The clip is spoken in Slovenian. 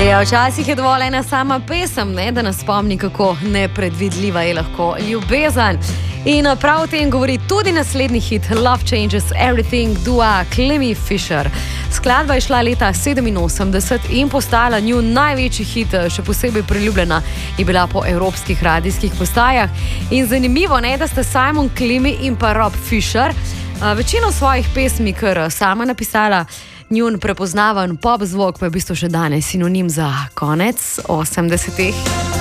Ja, včasih je dovolj ena sama pesem, ne, da nas spomni, kako nepredvidljiva je lahko ljubezen. In prav o tem govori tudi naslednji hit Love Changes Everything dua Clemmy Fisher. Skladba je šla leta 87 in postala njun največji hit, še posebej priljubljena je bila po evropskih radijskih postajah. In zanimivo, ne, da sta Simon Clemmy in pa Rob Fisher večino svojih pesmi kar sama napisala. Njun prepoznaven pop zvok pa je v bistvu še danes sinonim za konec 80-ih.